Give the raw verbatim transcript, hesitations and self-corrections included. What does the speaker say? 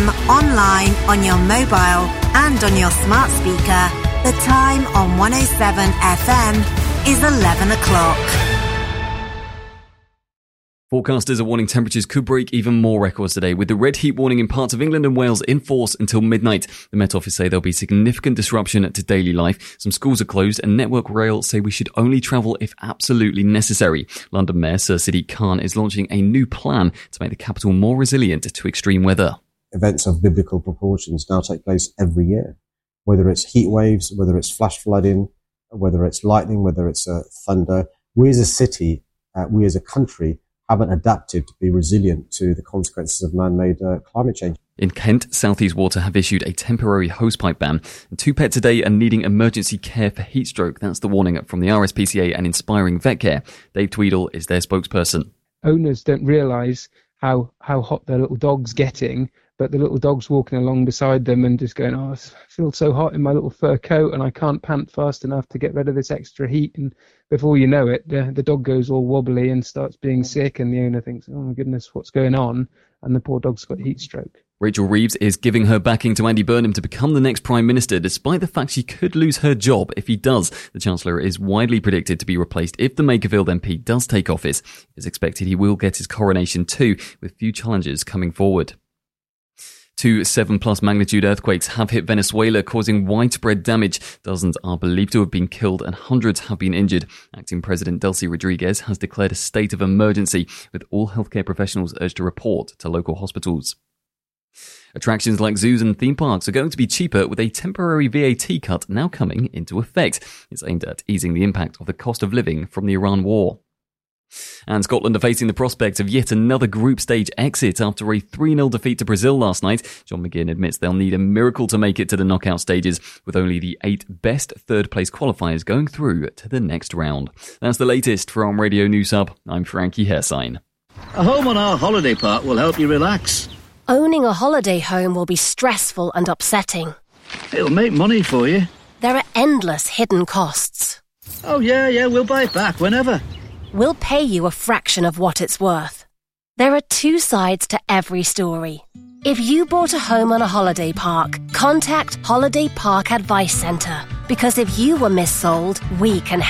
p.m, online, on your mobile and on your smart speaker. The time on one oh seven F M is eleven o'clock. Forecasters are warning temperatures could break even more records today, with the red heat warning in parts of England and Wales in force until midnight. The Met Office say there'll be significant disruption to daily life. Some schools are closed, and Network Rail say we should only travel if absolutely necessary. London Mayor Sir Sadiq Khan is launching a new plan to make the capital more resilient to extreme weather. Events of biblical proportions now take place every year, whether it's heat waves, whether it's flash flooding, whether it's lightning, whether it's uh, thunder. We as a city, uh, we as a country, haven't adapted to be resilient to the consequences of man-made uh, climate change. In Kent, South East Water have issued a temporary hosepipe ban. And two pets a day are needing emergency care for heat stroke. That's the warning from the R S P C A and Inspiring Vet Care. Dave Tweedle is their spokesperson. Owners don't realise how, how hot their little dog's getting, but the little dog's walking along beside them and just going, oh, I feel so hot in my little fur coat and I can't pant fast enough to get rid of this extra heat. And before you know it, the, the dog goes all wobbly and starts being sick, and the owner thinks, oh my goodness, what's going on? And the poor dog's got heat stroke. Rachel Reeves is giving her backing to Andy Burnham to become the next Prime Minister, despite the fact she could lose her job if he does. The Chancellor is widely predicted to be replaced if the Makerfield M P does take office. It's expected he will get his coronation too, with few challenges coming forward. Two seven-plus magnitude earthquakes have hit Venezuela, causing widespread damage. Dozens are believed to have been killed and hundreds have been injured. Acting President Delcy Rodriguez has declared a state of emergency, with all healthcare professionals urged to report to local hospitals. Attractions like zoos and theme parks are going to be cheaper, with a temporary V A T cut now coming into effect. It's aimed at easing the impact of the cost of living from the Iran war. And Scotland are facing the prospect of yet another group stage exit after a three nil defeat to Brazil last night. John McGinn admits they'll need a miracle to make it to the knockout stages, with only the eight best third-place qualifiers going through to the next round. That's the latest from Radio News Hub. I'm Frankie Hersign. A home on our holiday park will help you relax. Owning a holiday home will be stressful and upsetting. It'll make money for you. There are endless hidden costs. Oh yeah, yeah, we'll buy it back whenever. We'll pay you a fraction of what it's worth. There are two sides to every story. If you bought a home on a holiday park, contact Holiday Park Advice Centre, because if you were missold, we can